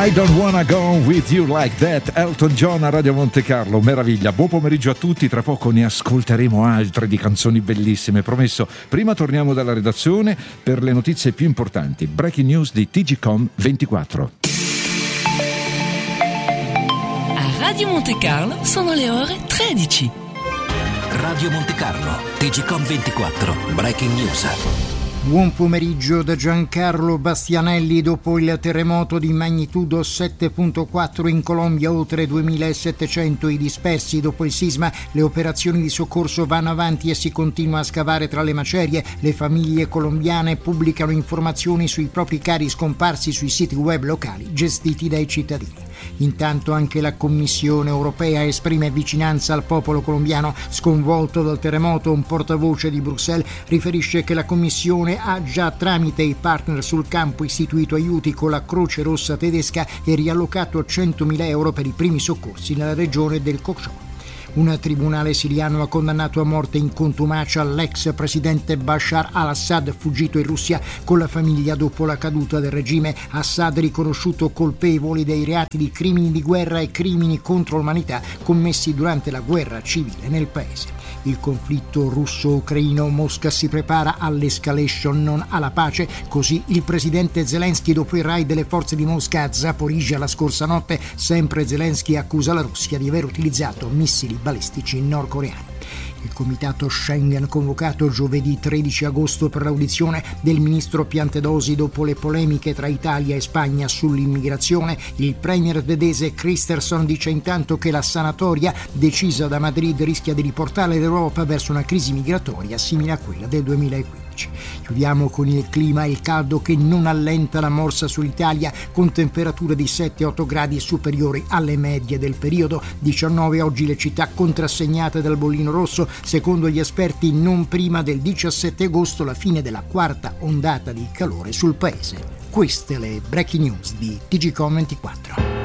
I don't wanna go with you like that, Elton John a Radio Monte Carlo, meraviglia. Buon pomeriggio a tutti, tra poco ne ascolteremo altre di canzoni bellissime, promesso. Prima torniamo dalla redazione per le notizie più importanti. Breaking news di TGcom 24. A Radio Monte Carlo sono le ore 13. Radio Monte Carlo, TGcom 24, Breaking news. Buon pomeriggio da Giancarlo Bastianelli. Dopo il terremoto di magnitudo 7.4 in Colombia, oltre 2.700 i dispersi. Dopo il sisma le operazioni di soccorso vanno avanti e si continua a scavare tra le macerie. Le famiglie colombiane pubblicano informazioni sui propri cari scomparsi sui siti web locali gestiti dai cittadini. Intanto anche la Commissione europea esprime vicinanza al popolo colombiano sconvolto dal terremoto. Un portavoce di Bruxelles riferisce che la Commissione ha già tramite i partner sul campo istituito aiuti con la Croce Rossa tedesca e riallocato 100.000 euro per i primi soccorsi nella regione del Kokchor. Un tribunale siriano ha condannato a morte in contumacia l'ex presidente Bashar al-Assad, fuggito in Russia con la famiglia dopo la caduta del regime. Assad riconosciuto colpevole dei reati di crimini di guerra e crimini contro l'umanità commessi durante la guerra civile nel paese. Il conflitto russo-ucraino, Mosca si prepara all'escalation, non alla pace. Così il presidente Zelensky dopo il raid delle forze di Mosca a Zaporizhzhia la scorsa notte. Sempre Zelensky accusa la Russia di aver utilizzato missili balistici nordcoreani. Il comitato Schengen convocato giovedì 13 agosto per l'audizione del ministro Piantedosi dopo le polemiche tra Italia e Spagna sull'immigrazione. Il premier svedese Kristersson dice intanto che la sanatoria decisa da Madrid rischia di riportare l'Europa verso una crisi migratoria simile a quella del 2015. Chiudiamo con il clima. Il caldo che non allenta la morsa sull'Italia, con temperature di 7-8 gradi superiori alle medie del periodo. 19 oggi le città contrassegnate dal bollino rosso, secondo gli esperti non prima del 17 agosto, la fine della quarta ondata di calore sul paese. Queste le breaking news di TGcom 24.